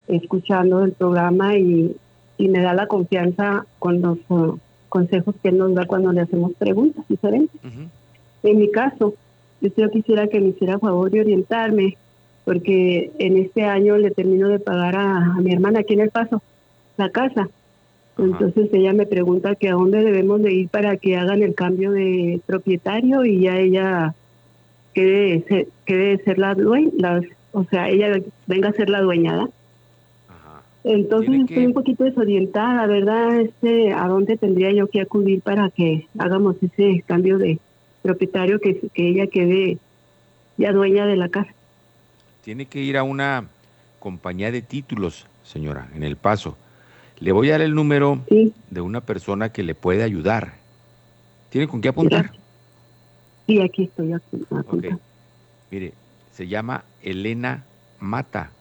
escuchando el programa y me da la confianza con los consejos que él nos da cuando le hacemos preguntas diferentes. En mi caso, yo quisiera que me hiciera favor de orientarme, porque en este año le termino de pagar a mi hermana aquí en El Paso la casa. Entonces ella me pregunta que a dónde debemos de ir para que hagan el cambio de propietario y ya ella quede de ser la dueña, o sea, ella venga a ser la dueña, ¿verdad? Entonces estoy un poquito desorientada, ¿verdad? ¿A dónde tendría yo que acudir para que hagamos ese cambio de propietario, que ella quede ya dueña de la casa? Tiene que ir a una compañía de títulos, señora, en El Paso. Le voy a dar el número de una persona que le puede ayudar. ¿Tiene con qué apuntar? Gracias. Sí, aquí estoy apuntando. Okay. Mire, se llama Elena Mata.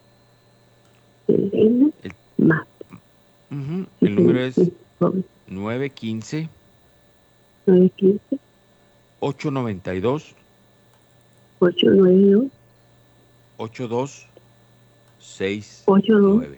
Elena Mata. El número es 915 892 8269.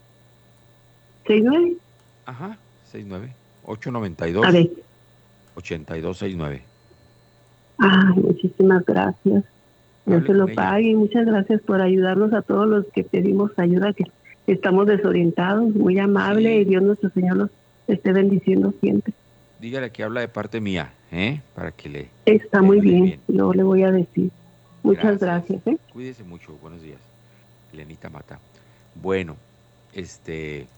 69. Ajá, 69. 892 8269. Muchísimas gracias. Dios se lo pague y muchas gracias por ayudarnos a todos los que pedimos ayuda, que estamos desorientados. Muy amable, y Dios nuestro Señor los esté bendiciendo siempre. Dígale que habla de parte mía, para que le... Está muy bien, luego le voy a decir. Muchas gracias. Cuídese mucho, buenos días. Elenita Mata. Bueno, está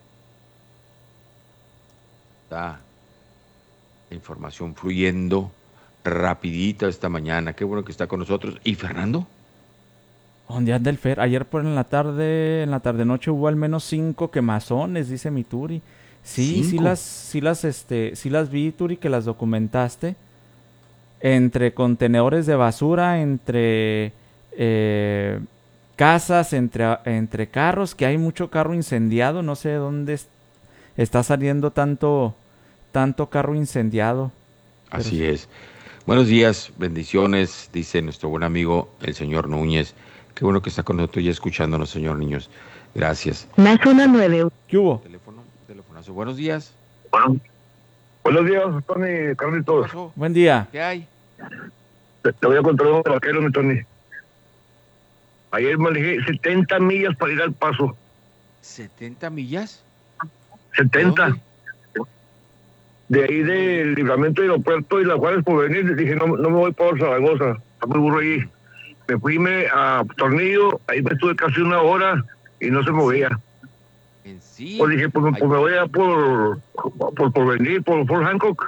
la información fluyendo rapidita esta mañana. Qué bueno que está con nosotros. ¿Y Fernando? ¿Dónde anda el Fer? Ayer por en la tarde noche hubo al menos 5 quemazones, dice mi Turi. Sí, sí las vi, Turi, que las documentaste. Entre contenedores de basura, entre casas, entre carros, que hay mucho carro incendiado. No sé de dónde está saliendo tanto carro incendiado. Así es. Buenos días, bendiciones, dice nuestro buen amigo el señor Núñez. Qué bueno que está con nosotros y escuchándonos, señor Niños. Gracias. La zona 9. ¿Qué hubo? Telefonazo. Buenos días. Buenos días, Tony, Carlitos. Buen día. ¿Qué hay? Te voy a contar un vaquero, mi Tony. Ayer manejé 70 millas para ir al Paso. ¿70 millas? 70. De ahí del Libramiento del Aeropuerto y la Juárez por venir, dije, no me voy por Zaragoza, está muy burro ahí. Me fui a Tornillo, ahí me estuve casi 1 hora y no se movía. ¿En sí? Pues dije, pues me voy a por venir, por Fort Hancock.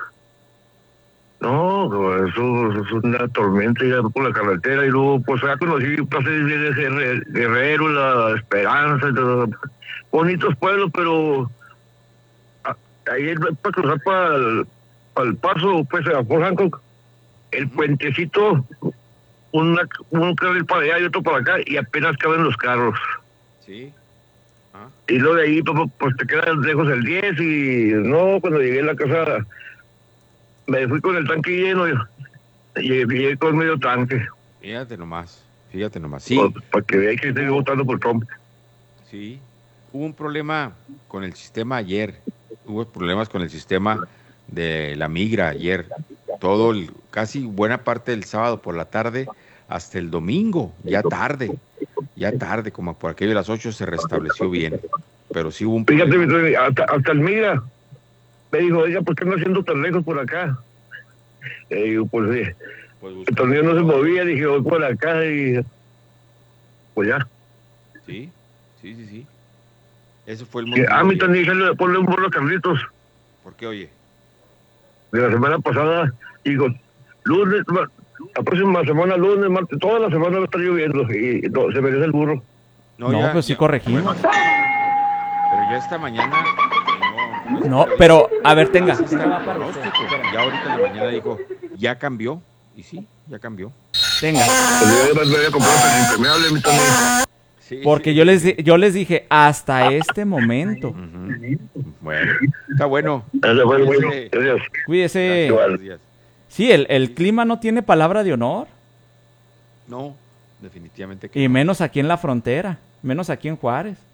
No, eso es una tormenta ya por la carretera, y luego pues ya conocí plazas de Guerrero, La Esperanza, bonitos pueblos, pero ahí para cruzar para el Paso, pues a Fort Hancock, el puentecito, un carril para allá y otro para acá, y apenas caben los carros. Sí. Y luego de ahí pues te quedas lejos el 10, y no, cuando llegué a la casa me fui con el tanque lleno y llegué con medio tanque. Fíjate nomás, sí. Para que veáis que estoy votando por Trump. Sí, hubo un problema con el sistema ayer, hubo problemas con el sistema de la migra ayer, casi buena parte del sábado por la tarde hasta el domingo, ya tarde, como por aquello de las 8 se restableció bien, pero sí hubo un problema. Fíjate, hasta el migra me dijo, oiga, ¿por qué no haciendo tan lejos por acá? Digo, pues el tornillo no se movía, dije, voy por acá y pues ya. Sí. Eso fue el motivo. A mí también dije, ponle un burro a Carlitos. ¿Por qué, oye? De la semana pasada, digo, lunes, la próxima semana, lunes, martes, toda la semana va a estar lloviendo y no, se merece el burro. No, pues sí corregimos. Bueno, pero ya esta mañana... No, pero, a ver, tenga. Ya ahorita en la mañana dijo, ya cambió. Y sí, ya cambió. Tenga. Pues yo voy a comprar el impermeable, mi Tony. Sí, porque yo les dije, hasta este momento. Bueno, está bueno. Cuídese. Sí, el clima no tiene palabra de honor. No, definitivamente que y no. Menos aquí en la frontera, menos aquí en Juárez.